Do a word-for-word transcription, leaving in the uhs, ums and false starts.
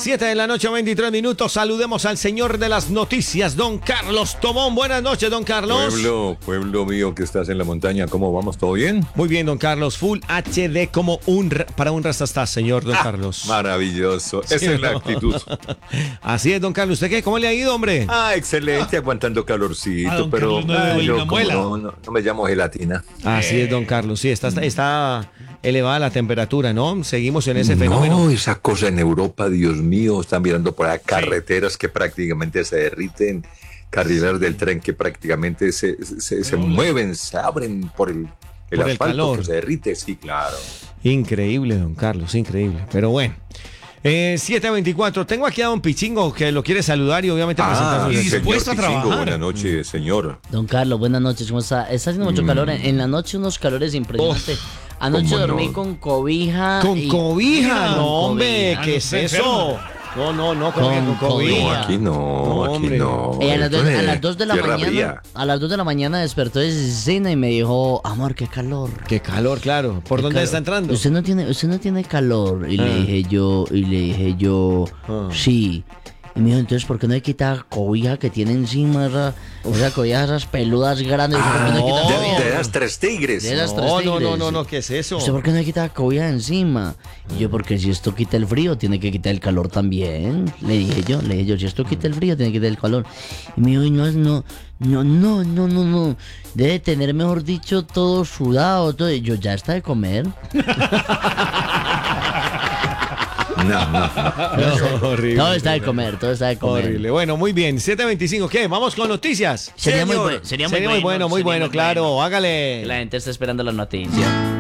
siete de la noche, veintitrés minutos. Saludemos al señor de las noticias, don Carlos Tobón. Buenas noches, don Carlos. Pueblo, pueblo mío que estás en la montaña, ¿cómo vamos? ¿Todo bien? Muy bien, don Carlos. Full H D como un para un rastastas, señor don ah, Carlos. Maravilloso. Sí, Esa es la no. actitud. Así es, don Carlos. ¿Usted qué? ¿Cómo le ha ido, hombre? Ah, excelente, aguantando calorcito, Ah, don pero Carlos, no ah, le yo doy una como muela. no, no, no me llamo gelatina. Así es, don Carlos. Sí, está, está elevada la temperatura, ¿no? Seguimos en ese fenómeno. No, esa cosa en Europa, Dios mío, están mirando por ahí carreteras que prácticamente se derriten, carriles del tren que prácticamente se, se, se mueven, se abren por el, el Por el asfalto calor. que se derrite, sí, claro. Increíble, don Carlos, increíble. Pero bueno. Eh, siete veinticuatro. Tengo aquí a don Pichingo que lo quiere saludar y obviamente Ah, presentar su y señor dispuesto a Pichingo, trabajar. buenas noches, señor. Don Carlos, buenas noches, ¿cómo está? Está haciendo mucho Mm. calor, en, en la noche unos calores impresionantes. Anoche ¿cómo dormí no? con cobija. Con y- cobija, con no, hombre, cobija. ¿qué no es se eso? enferma. No, no, no, con, Con con cobija. No, aquí no, No, aquí hombre. no. Eh, a, las dos, Esto a es las dos de la tierra mañana, fría. a las dos de la mañana despertó de cena y me dijo, amor, qué calor. Qué calor, claro. ¿Por qué dónde calor. está entrando? Usted no tiene, usted no tiene calor. Y Ah. le dije yo, y le dije yo, Ah. sí. Y me dijo, entonces, ¿por qué no le quita cobija que tiene encima esa, esa cobija, esas peludas grandes? ¿Por qué no le quita no. De, cobija? de las tres tigres. De las No, tres no, no, tigres. no, no, ¿qué es eso? ¿Usted por qué no le quita cobija encima? Y yo, porque si esto quita el frío, tiene que quitar el calor también. Le dije yo, le dije yo, si esto quita el frío, tiene que quitar el calor. Y me dijo, no, no, no, no, no, no, no. Debe tener, mejor dicho, todo sudado, todo. Y yo, ya está de comer. No, no, no. No, horrible. Todo está de comer, todo está de comer. Horrible. Bueno, muy bien. siete veinticinco. ¿Qué? Vamos con noticias. Sería muy, Señor. bu- sería muy Sería muy bueno, muy sería bueno, claro. bueno. Hágale. Que la gente está esperando la noticia.